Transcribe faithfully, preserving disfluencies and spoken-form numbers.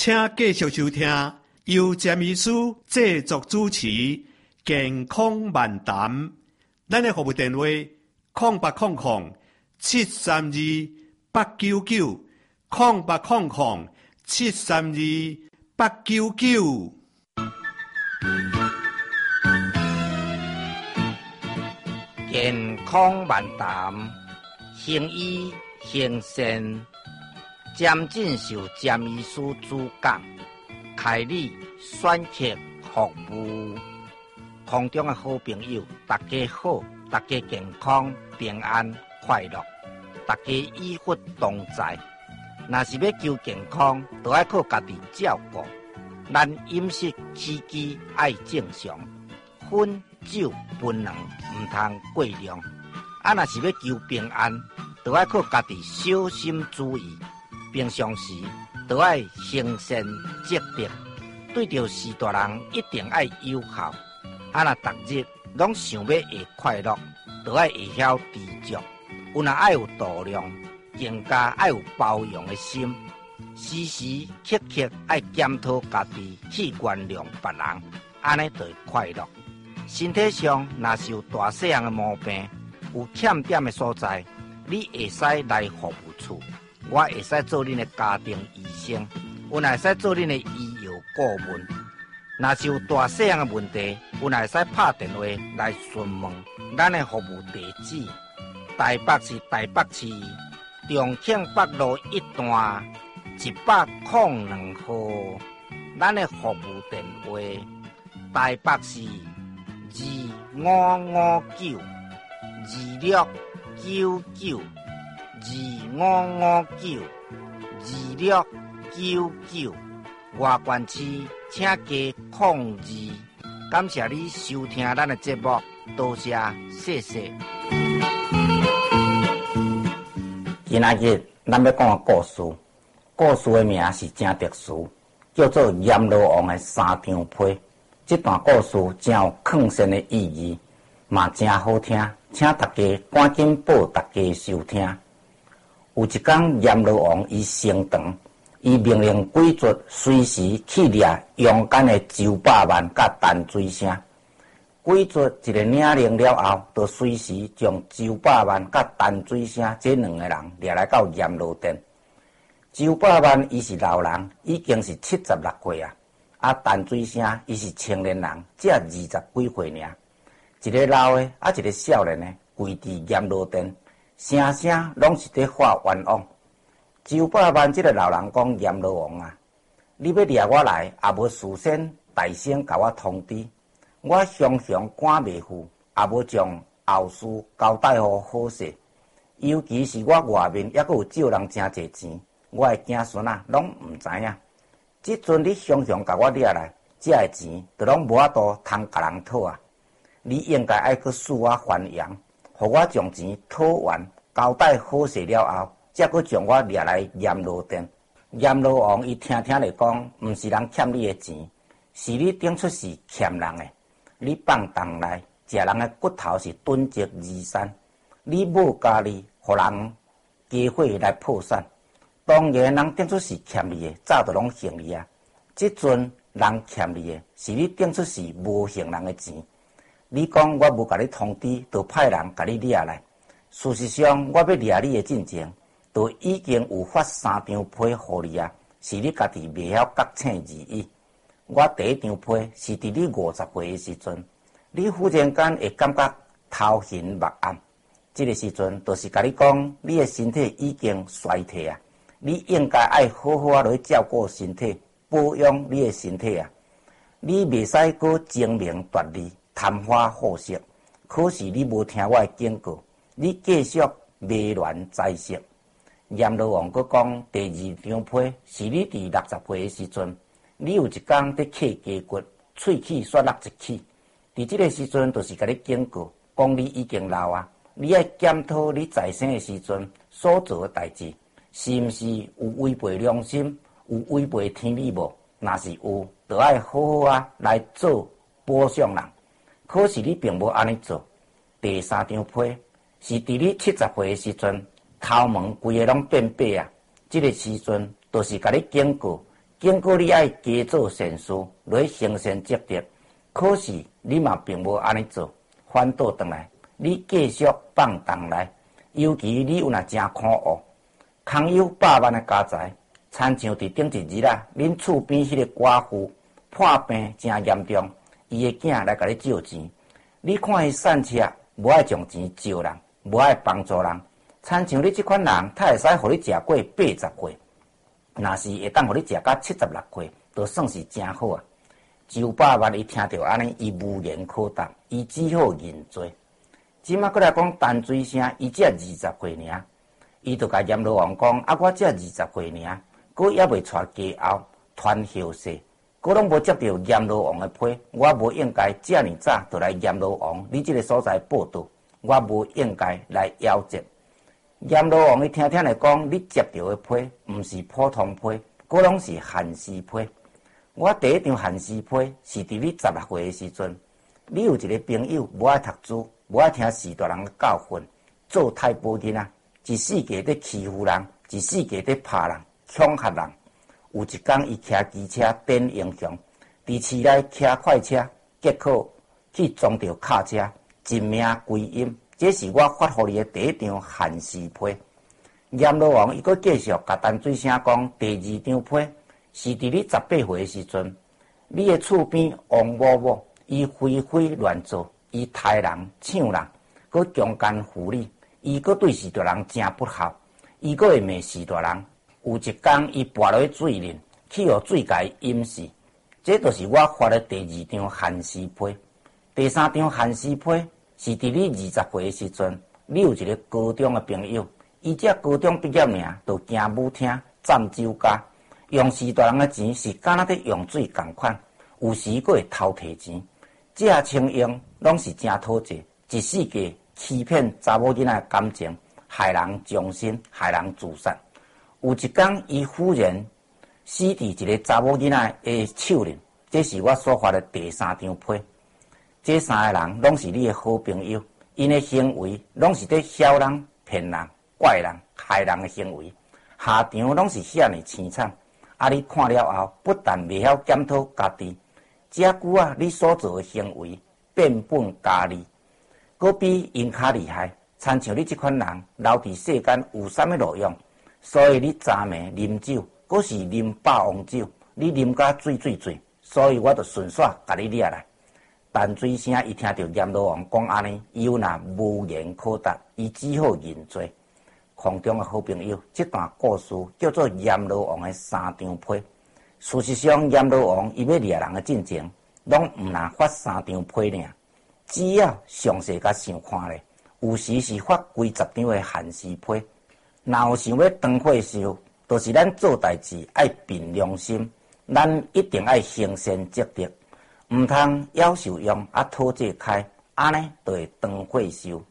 请继续收听由詹医师制作主持《健康漫谈》。咱的服务电话：空八空空七三二八九九，空八空空七三二八九九。 健康漫谈，行医行善，詹进修詹医师主讲，开立选客服务。空中的好朋友，大家好，大家健康平安快乐，大家医福同在。若是要求健康，就要靠家己照顾。咱饮食起居爱正常，薰酒槟榔唔通过量。啊，若是要求平安，就要靠家己小心注意。平常时就要行善积德，对着事大人一定要友好。啊，若逐日拢想要会快乐，就要会晓知足。有若爱有度量，更加爱有包容的心。时时刻刻爱检讨家己，去原谅别人，安尼就会快乐。身体上若是有大细样的毛病，有欠点的所在，你会使来服务处，我会使做恁的家庭医生，有若会使做恁的医药顾问。若是有大细样的问题，有若会使拍电话来询问咱的服务地址。台北市台北市重庆北路一段一百零两号，咱的服务电话：台北市二五五九二六九九二五五九二六九九。外县市请加控二。感谢你收听咱的节目，多谢，谢谢。今仔日咱要讲个故事，故事的名是真特殊，叫做《阎罗王的三张被》。这段故事真有劝善的意义，嘛真好听，请大家赶紧报大家收听。有一天，阎罗王伊升堂，伊命令鬼卒随时去掠勇敢的周百万甲淡水声。鬼卒一个领令了后，就随时将周百万甲淡水声这两个人掠来到阎罗殿。周百万伊是老人，已经是七十六岁啊，啊淡水声伊是青年人，只二十几岁尔。一个老的，啊一个少年的，跪伫阎罗殿，声声拢是在画冤枉。周百万这个老人讲：阎罗王啊，你要掠我来，也无事先大声甲我通知。我常常赶袂赴，也无将后事交代互好势。尤其是我外面还阁有借人真侪钱，我的子孙啊拢毋知影。即阵你常常甲我掠来，这个钱就拢无法度通甲人讨啊！你应该爱去赐我还阳，互我将钱讨完，交代好势了后，才阁将我掠来阎罗殿。阎罗王伊听听咧讲，毋是人欠你的钱，是你当初是欠人的。你放荡来食人的骨头是囤积二三，你无家己，互人家伙来破产。当然，人当初是欠你的，早就拢还你啊。即阵人欠你的，是你当初是无还人的钱。你讲我无甲你通知，就派人甲你掠来。事实上，我要掠你的进前，就已经有发三张被互你啊，是你家己袂晓觉醒而已。我第一张被是伫你五十岁的时阵，你忽然间会感觉头晕目暗，这个时阵就是甲你讲，你的身体已经衰退啊，你应该爱好好啊来照顾身体，保养你的身体啊。你袂使搁争名夺利、贪花好色，可是你无听我的警告，你继续迷乱财色。阎罗王搁讲，第二张被是你伫六十岁的时阵。你有一天在啃鸡骨，喙齿刷落一起，伫这个时阵，就是甲你警告，讲你已经老啊，你要检讨你在生的时阵所做的代志，是毋是有违背良心，有违背天理无？若是有，就要好好啊来做补偿人。可是你并无安尼做。第三张被是伫你七十岁的时阵，头毛规个拢变白啊，这个时阵就是甲你警告。 经过你爱加做善事来行善积德，可是你嘛并无安尼做，反倒转来，你继续放荡来。尤其你有若真可恶，空有百万的家财，亲像伫顶一日啊，恁厝边迄个寡妇破病真严重，伊的囝来甲你借钱，你看伊善车，无爱将钱借人，无爱帮助人，亲像你即款人，他会使互你食过八十岁，若是会当互你食到七十六岁，就算是真好啊。周百万伊听到安尼，伊无言可答，伊只好认罪。即马过来讲陈水生，伊只二十岁尔，伊就甲阎罗王讲：啊，我只二十岁尔，佫还未娶家后，传后世，佫拢无接到阎罗王的批，我无应该遮尔早就来阎罗王你即个所在报道，我无应该来夭折。阎罗王伊听听来讲，你接到的批，毋是普通批，佫拢是限时批。我第一张限时批是伫你十六岁的时阵，你有一个朋友无爱读书。无爱听士大人的教训，做太保囡仔，一世界在欺负人，一世界在拍人、恐吓人。有一天，伊骑机车变英雄，伫市内骑快车，结果去撞到卡车，一命归阴。这是我发予你的第一张限时批。阎罗王伊阁继续甲陈水生讲，第二张批是伫你十八岁的时阵，你的厝边王某某伊非非乱做。伊杀人、抢人，佮强奸妇女，伊佮对士大人真不孝，伊佮会骂士大人。有一天，伊跋落去水里，去互水甲伊淹死。这就是我发的第二张限时批。第三张限时批是伫你二十岁的时阵，你有一个高中的朋友，伊只高中毕业尔，就行舞厅、占酒家，用士大人的钱是敢若伫用水共款，有时佮会偷摕钱。这情形拢是真讨债，一世界欺骗查某囡仔的感情，害人伤心，害人自杀。有一天，伊忽然死伫一个查某囡仔的手里，这是我所发的第三张批。这三个人拢是你的好朋友，因的行为拢是在晓人、骗人、怪人、害人的行为，下场拢是遐尼凄惨。啊，你看了后，不但袂晓检讨家己。这久啊，你所做的行为变本加厉，佫比因较厉害。亲像你这款人，留伫世间有啥物路用？所以你昨暝啉酒，佫是啉霸王酒，你啉甲醉醉醉，所以我就顺续甲你掠来。陈水生伊听到阎罗王讲安尼，伊有若无言可答，伊只好认罪。空中的好朋友，这段故事叫做阎罗王的三张批。事实上，阎罗王伊要掠人的进程，拢毋若发三张批尔，只要详细甲想看咧，有时是发几十张的限时批。若有想要当火烧，就是咱做代志爱凭良心，咱一定爱行善积德，毋通夭寿用啊讨债开，安尼就会当火烧。